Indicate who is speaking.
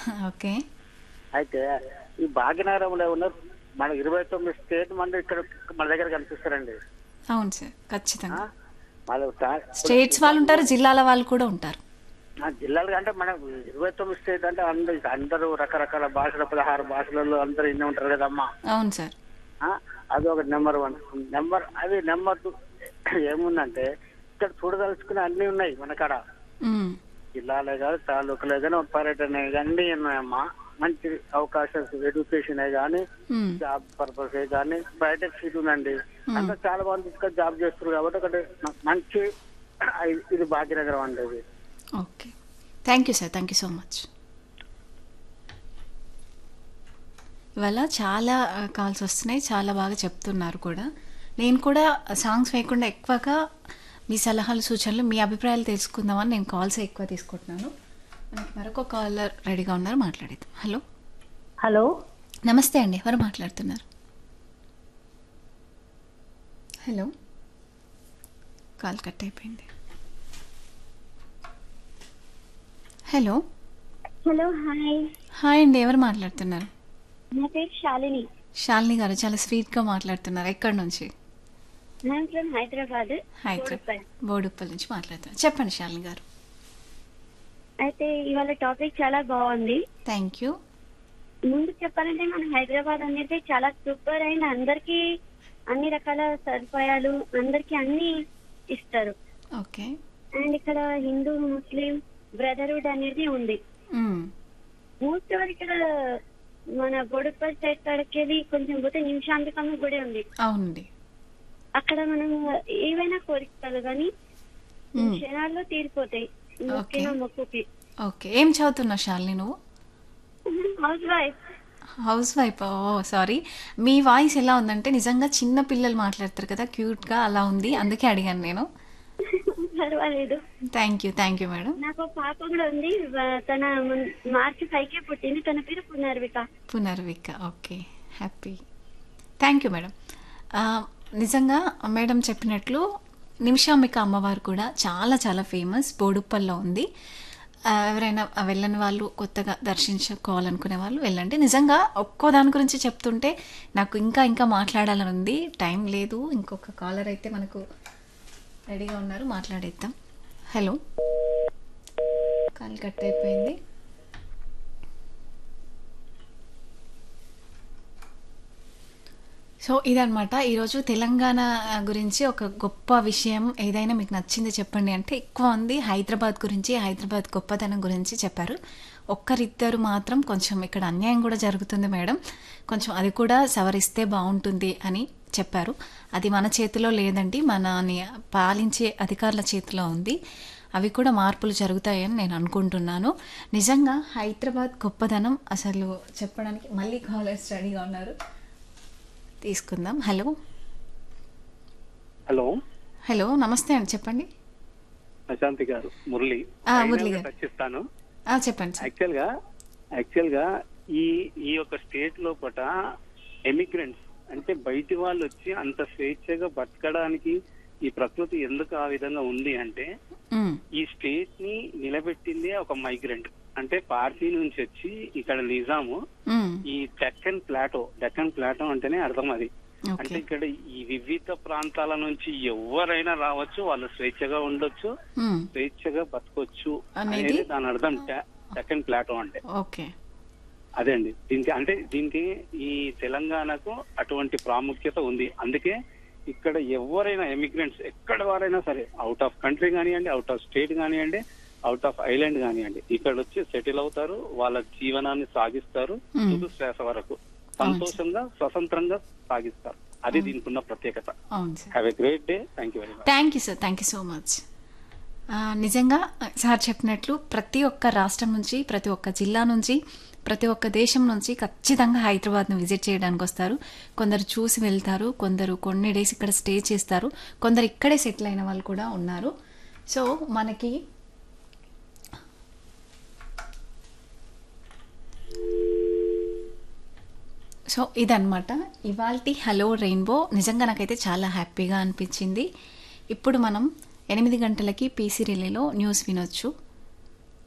Speaker 1: Okay.
Speaker 2: అయితే ఈ భాగ్యనగరంలో ఉన్న మన 29 స్టేట్ మంది ఇక్కడ మన దగ్గర కనిపిస్తారండి.
Speaker 1: అవును సార్.
Speaker 2: ఆ?
Speaker 1: ఖచ్చితంగా.
Speaker 2: వాళ్ళు
Speaker 1: స్టేట్స్ వాళ్ళు ఉంటారు, జిల్లాల వాళ్ళు కూడా ఉంటారు.
Speaker 2: జిల్లాలు అంటే మన 29 స్టేట్ అంటే అందరూ రకరకాల భాషలు 16 భాషలలో అందరూ ఇన్ని ఉంటారు కదమ్మా.
Speaker 1: అవును సార్.
Speaker 2: ఆ? అది ఒక నెంబర్ 1. నెంబర్ 2 ఏముందంటే ఇక్కడ చూడదలుచుకునే అన్ని ఉన్నాయి మన కాడ.
Speaker 1: హ్మ్.
Speaker 2: జిల్లాలే కాదు, తాలూకులే కానీ, పర్యటన అన్ని ఉన్నాయమ్మా. మంచి అవకాశాలు, ఎడ్యుకేషన్ కానీ,
Speaker 1: హ్మ్.
Speaker 2: జాబ్ పర్పస్ కానీ, బయటకు సీట్ ఉందండి. అంతా చాలా మంది ఇక్కడ జాబ్ చేస్తున్నారు కాబట్టి ఒకటి మంచి ఇది భాగ్యనగరం అండి ఇది.
Speaker 1: Okay. Thank you sir. Thank you so much. ఇవాళ చాలా కాల్స్ వస్తున్నాయి, చాలా బాగా చెప్తున్నారు కూడా. నేను కూడా సాంగ్స్ వేయకుండా ఎక్కువగా మీ సలహాలు, సూచనలు, మీ అభిప్రాయాలు తెలుసుకుందామని నేను కాల్స్ ఎక్కువ తీసుకుంటున్నాను. మనకి మరొక కాలర్ రెడీగా ఉన్నారు, మాట్లాడేద్దాం. హలో.
Speaker 3: హలో,
Speaker 1: నమస్తే అండి, ఎవరు మాట్లాడుతున్నారు? హలో. కాల్ కట్ అయిపోయింది. హలో.
Speaker 3: Hello, hi.
Speaker 1: హాయ్ అండి, ఎవరు మాట్లాడుతున్నారు?
Speaker 3: నా పేరు శాలిని.
Speaker 1: శాలిని గారు చాలా స్వీట్గా మాట్లాడుతున్నారు. ఎక్కడి నుంచి?
Speaker 3: I'm from Hyderabad.
Speaker 1: బోడుప్పల్ నుంచి మాట్లాడుతున్నారు. చెప్పండి శాలిని గారు.
Speaker 3: అయితే ఇవాళ టాపిక్ చాలా బాగుంది.
Speaker 1: Thank you.
Speaker 3: ముందు చెప్పాలంటే మన హైదరాబాద్ అనేది చాలా సూపర్ అయిన, అందరికి అన్ని రకాల సదుపాయాలు, అందరికి అన్ని ఇస్తారు.
Speaker 1: ఓకే.
Speaker 3: అండ్ ఇక్కడ హిందూ ముస్లిం బ్రదర్హుడ్ అనేది ఉంది. మోస్ట్ ఆఫ్ ఇక్కడ మన బోడుప్పల్ సైడ్ కాడికి కొంచెం పోతే నిమిషాంతికమ్మ గుడి ఉంది.
Speaker 1: అవునండి.
Speaker 3: అక్కడ మనం ఏవైనా కోరికలు కానీ క్షణాల్లో తీరిపోతాయి మొక్కుకి.
Speaker 1: ఓకే. ఏం చదువుతున్నావు శాలిని నువ్వు?
Speaker 3: House wife.
Speaker 1: House wife. ఓ సారీ, మీ వాయిస్ ఎలా ఉందంటే నిజంగా చిన్న పిల్లలు మాట్లాడతారు కదా, క్యూట్గా అలా ఉంది, అందుకే అడిగాను నేను.
Speaker 3: పర్వాలేదు.
Speaker 1: Thank you madam.
Speaker 3: నాకు పాప కూడా ఉంది. తన మార్చి 5కే పుట్టింది. తన పేరు
Speaker 1: Punarvika. Okay, happy. Thank you madam. నిజంగా మేడం చెప్పినట్లు నిమిషాంబిక అమ్మవారు కూడా చాలా చాలా ఫేమస్, బోడుప్పల్లో ఉంది. ఎవరైనా వెళ్ళని వాళ్ళు, కొత్తగా దర్శించుకోవాలనుకునే వాళ్ళు వెళ్ళండి. నిజంగా ఒక్కో దాని గురించి చెప్తుంటే నాకు ఇంకా మాట్లాడాలని ఉంది, టైం లేదు. ఇంకొక కాలర్ అయితే మనకు రెడీగా ఉన్నారు, మాట్లాడేద్దాం. హలో. కాల్ కట్ అయిపోయింది. సో ఇదనమాట ఈరోజు తెలంగాణ గురించి ఒక గొప్ప విషయం. ఏదైనా మీకు నచ్చింది చెప్పండి అంటే ఎక్కువ ఉంది హైదరాబాద్ గురించి, హైదరాబాద్ గొప్పతనం గురించి చెప్పారు. ఒక్కరిద్దరు మాత్రం కొంచెం ఇక్కడ అన్యాయం కూడా జరుగుతుంది మేడం, కొంచెం అది కూడా సవరిస్తే బాగుంటుంది అని చెప్పారు. అది మన చేతిలో లేదండి, మనని పాలించే అధికారుల చేతిలో ఉంది. అవి కూడా మార్పులు జరుగుతాయని నేను అనుకుంటున్నాను. నిజంగా హైదరాబాద్ గొప్పదనం అసలు చెప్పడానికి మళ్ళీ కాలర్స్ రెడీగా ఉన్నారు, తీసుకుందాం. హలో. హలో, నమస్తే అండి, చెప్పండి.
Speaker 2: ప్రశాంతి గారు, మురళి
Speaker 1: గారు
Speaker 2: చర్చిస్తాను.
Speaker 1: చెప్పండి.
Speaker 2: యాక్చువల్ గా ఈ యొక్క స్టేట్ లోపల ఎమిగ్రెంట్స్ అంటే బయటి వాళ్ళు వచ్చి అంత స్వేచ్ఛగా బతకడానికి ఈ ప్రకృతి ఎందుకు ఆ విధంగా ఉంది అంటే, ఈ స్టేట్ ని నిలబెట్టింది ఒక మైగ్రెంట్. అంటే పార్సీ నుంచి వచ్చి ఇక్కడ నిజాము ఈ డెక్కన్ ప్లాటో అంటేనే అర్థం అది. అంటే ఇక్కడ ఈ వివిధ ప్రాంతాల నుంచి ఎవరైనా రావచ్చు, వాళ్ళు స్వేచ్ఛగా ఉండొచ్చు, స్వేచ్ఛగా బతకొచ్చు అనేది దాని అర్థం. డెక్కన్ ప్లాటో అంటే అదే అండి. దీనికి ఈ తెలంగాణకు అటువంటి ప్రాముఖ్యత ఉంది. అందుకే ఇక్కడ ఎవరైనా ఎమిగ్రెంట్స్ ఎక్కడ వారైనా సరే, అవుట్ ఆఫ్ కంట్రీ కానివ్వండి, అవుట్ ఆఫ్ స్టేట్ కానివ్వండి, అవుట్ ఆఫ్ ఐలాండ్ కానివ్వండి, ఇక్కడ వచ్చి సెటిల్ అవుతారు, వాళ్ళ జీవనాన్ని సాగిస్తారు, తుది శ్వాస వరకు సంతోషంగా స్వతంత్రంగా సాగిస్తారు. అది దీనికి ఉన్న ప్రత్యేకత. Have a great day. Thank you very much.
Speaker 1: Thank you sir. Thank you so much. నిజంగా సార్ చెప్పినట్లు ప్రతి ఒక్క రాష్ట్రం నుంచి, ప్రతి ఒక్క జిల్లా నుంచి, ప్రతి ఒక్క దేశం నుంచి ఖచ్చితంగా హైదరాబాద్ను విజిట్ చేయడానికి వస్తారు. కొందరు చూసి వెళ్తారు, కొందరు కొన్ని డేస్ ఇక్కడ స్టే చేస్తారు, కొందరు ఇక్కడే సెటిల్ అయిన వాళ్ళు కూడా ఉన్నారు. సో మనకి ఇదన్నమాట ఇవాల్టి హలో రెయిన్బో. నిజంగా నాకైతే చాలా హ్యాపీగా అనిపించింది. ఇప్పుడు మనం 8 గంటలకి పీసీ రిలేలో న్యూస్ వినొచ్చు.